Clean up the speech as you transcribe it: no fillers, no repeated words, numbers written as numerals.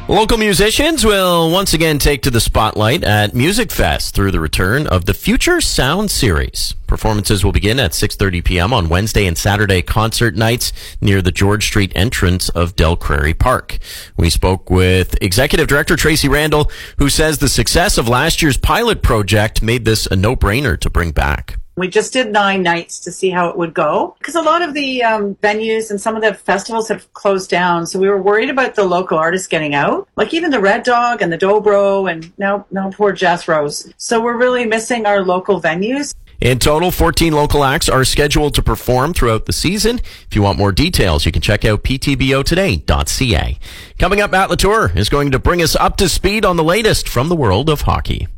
Local musicians will once again take to the spotlight at Music Fest through the return of the Future Sound Series. Performances will begin at 6:30 p.m. on Wednesday and Saturday concert nights near the George Street entrance of Del Prairie Park. We spoke with Executive Director Tracy Randall, who says the success of last year's pilot project made this a no-brainer to bring back. We just did 9 nights to see how it would go because a lot of the venues and some of the festivals have closed down. So we were worried about the local artists getting out, like even the Red Dog and the Dobro and now poor Jethro's. So we're really missing our local venues. In total, 14 local acts are scheduled to perform throughout the season. If you want more details, you can check out ptbotoday.ca. Coming up, Matt Latour is going to bring us up to speed on the latest from the world of hockey.